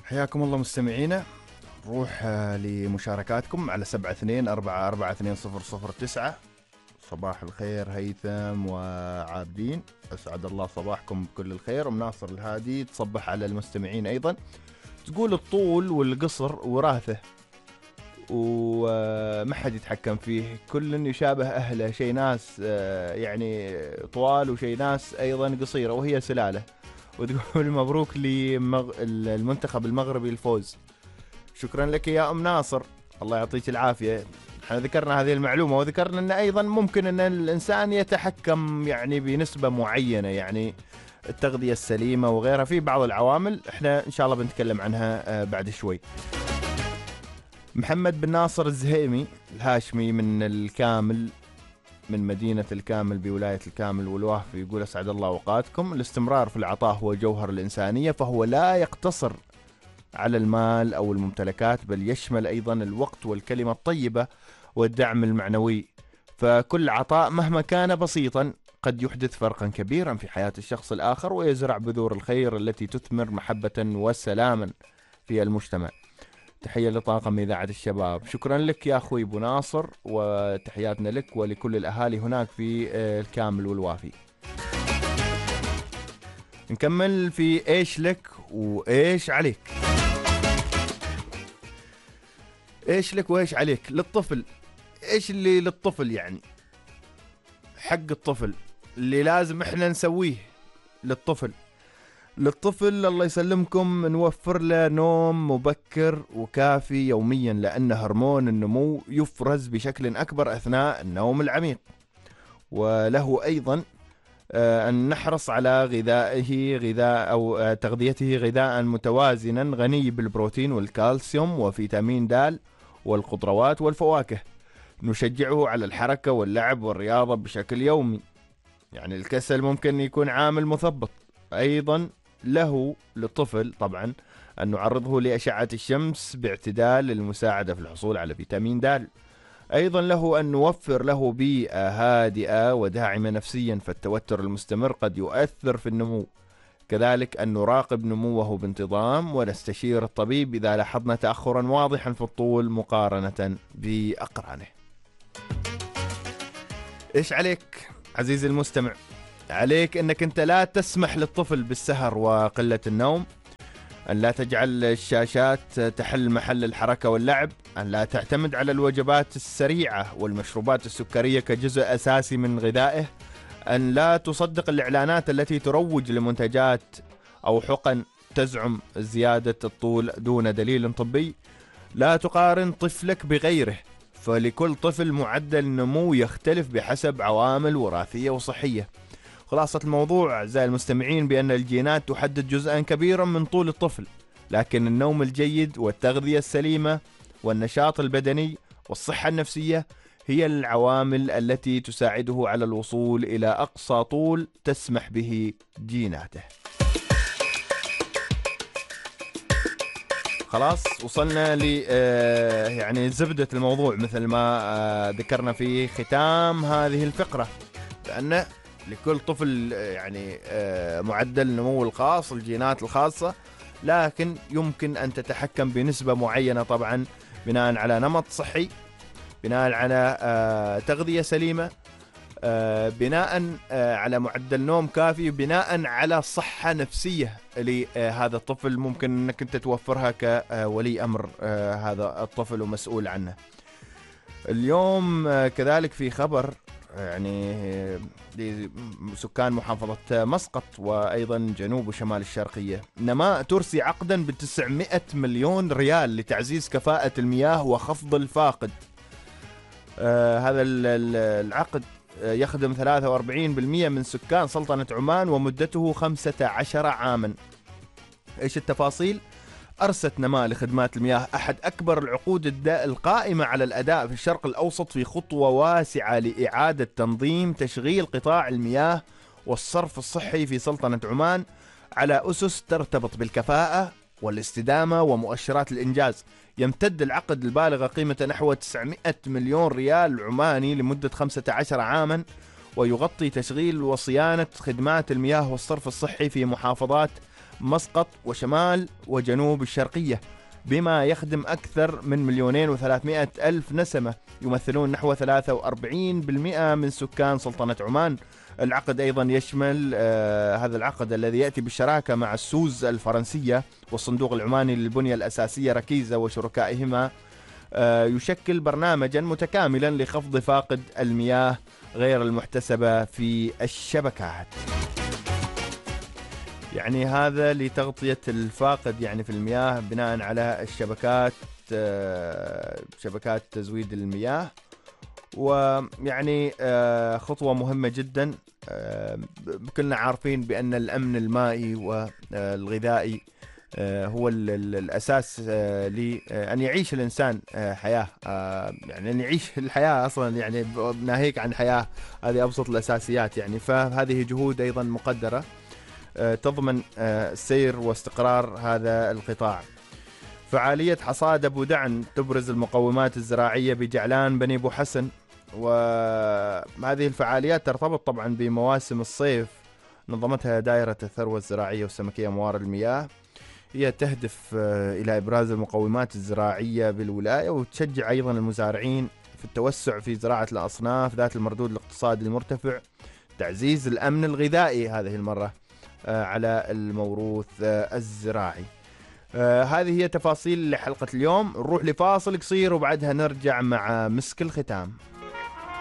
حياكم الله مستمعينا. نروح لمشاركاتكم على 7244420009. صباح الخير هيثم وعابدين، أسعد الله صباحكم بكل الخير. ناصر الهادي تصبح على المستمعين أيضا، تقول الطول والقصر وراثه وما حد يتحكم فيه، كل يشابه أهله، شي ناس يعني طوال وشي ناس أيضا قصيرة وهي سلالة. وتقول مبروك للمنتخب المغربي الفوز. شكرا لك يا أم ناصر، الله يعطيك العافية. احنا ذكرنا هذه المعلومة وذكرنا أن أيضا ممكن أن الإنسان يتحكم يعني بنسبة معينة، يعني التغذية السليمة وغيرها، في بعض العوامل احنا إن شاء الله بنتكلم عنها بعد شوي. محمد بن ناصر الزهيمي الهاشمي من الكامل، من مدينة الكامل بولاية الكامل والوهفي، يقول أسعد الله أوقاتكم. الاستمرار في العطاء هو جوهر الإنسانية، فهو لا يقتصر على المال أو الممتلكات، بل يشمل أيضا الوقت والكلمة الطيبة والدعم المعنوي. فكل عطاء مهما كان بسيطا قد يحدث فرقا كبيرا في حياة الشخص الآخر، ويزرع بذور الخير التي تثمر محبة وسلاما في المجتمع. تحية لطاقم إذاعة الشباب. شكرا لك يا أخوي أبو ناصر، وتحياتنا لك ولكل الأهالي هناك في الكامل والوافي. نكمل في إيش لك وإيش عليك. إيش لك وإيش عليك للطفل. إيش اللي للطفل؟ يعني حق الطفل اللي لازم إحنا نسويه للطفل. الله يسلمكم نوفر له نوم مبكر وكافي يوميا، لأن هرمون النمو يفرز بشكل أكبر أثناء النوم العميق. وله أيضا أن نحرص على تغذيته غذاء متوازنا غني بالبروتين والكالسيوم وفيتامين د والخضروات والفواكه. نشجعه على الحركة واللعب والرياضة بشكل يومي، يعني الكسل ممكن يكون عامل مثبط. أيضا له للطفل طبعا أن نعرضه لأشعة الشمس باعتدال للمساعدة في الحصول على فيتامين د. أيضا له أن نوفر له بيئة هادئة وداعمة نفسيا، فالتوتر المستمر قد يؤثر في النمو. كذلك أن نراقب نموه بانتظام ونستشير الطبيب إذا لاحظنا تأخرا واضحا في الطول مقارنة بأقرانه. إيش عليك عزيزي المستمع؟ عليك أنك أنت لا تسمح للطفل بالسهر وقلة النوم، أن لا تجعل الشاشات تحل محل الحركة واللعب، أن لا تعتمد على الوجبات السريعة والمشروبات السكرية كجزء أساسي من غذائه، أن لا تصدق الإعلانات التي تروج لمنتجات أو حقن تزعم زيادة الطول دون دليل طبي. لا تقارن طفلك بغيره، فلكل طفل معدل النمو يختلف بحسب عوامل وراثية وصحية. خلاصة الموضوع أعزائي المستمعين بأن الجينات تحدد جزءا كبيرا من طول الطفل، لكن النوم الجيد والتغذية السليمة والنشاط البدني والصحة النفسية هي العوامل التي تساعده على الوصول إلى أقصى طول تسمح به جيناته. خلاص وصلنا ل يعني زبدة الموضوع مثل ما ذكرنا في ختام هذه الفقرة، لأن لكل طفل يعني معدل النمو الخاص، الجينات الخاصة، لكن يمكن أن تتحكم بنسبة معينة طبعا بناء على نمط صحي، بناء على تغذية سليمة، بناء على معدل نوم كافي، بناء على صحة نفسية لهذا الطفل ممكن أنك أنت توفرها كولي أمر هذا الطفل ومسؤول عنه. اليوم كذلك في خبر يعني لسكان محافظة مسقط وأيضا جنوب وشمال الشرقية. نماء ترسي عقدا ب900 مليون ريال لتعزيز كفاءة المياه وخفض الفاقد. هذا العقد يخدم 43% من سكان سلطنة عمان ومدته 15 عاما. إيش التفاصيل؟ أرست نماء لخدمات المياه أحد أكبر العقود القائمة على الأداء في الشرق الأوسط في خطوة واسعة لإعادة تنظيم تشغيل قطاع المياه والصرف الصحي في سلطنة عمان على أسس ترتبط بالكفاءة والاستدامة ومؤشرات الإنجاز. يمتد العقد البالغ قيمة نحو 900 مليون ريال عماني لمدة 15 عاما، ويغطي تشغيل وصيانة خدمات المياه والصرف الصحي في محافظات مسقط وشمال وجنوب الشرقية، بما يخدم أكثر من 2,300,000 نسمة يمثلون نحو 43% من سكان سلطنة عمان. العقد أيضا يشمل هذا العقد الذي يأتي بالشراكة مع السوز الفرنسية والصندوق العماني للبنية الأساسية ركيزة وشركائهما، يشكل برنامجا متكاملا لخفض فاقد المياه غير المحتسبة في الشبكات. يعني هذا لتغطية الفاقد يعني في المياه بناء على الشبكات، شبكات تزويد المياه. ويعني خطوة مهمة جدا. كلنا عارفين بأن الأمن المائي والغذائي هو الأساس لأن يعيش الإنسان حياة، يعني أن يعيش الحياة أصلا، يعني ناهيك عن حياة، هذه أبسط الأساسيات يعني. فهذه جهود أيضا مقدرة تضمن سير واستقرار هذا القطاع. فعالية حصاد أبو دعن تبرز المقومات الزراعية بجعلان بني أبو حسن، وهذه الفعاليات ترتبط طبعا بمواسم الصيف نظمتها دائرة الثروة الزراعية والسمكية موارد المياه. هي تهدف إلى إبراز المقومات الزراعية بالولاية، وتشجع أيضا المزارعين في التوسع في زراعة الأصناف ذات المردود الاقتصادي المرتفع، تعزيز الأمن الغذائي هذه المرة على الموروث الزراعي. هذه هي تفاصيل حلقة اليوم. نروح لفاصل قصير وبعدها نرجع مع مسك الختام.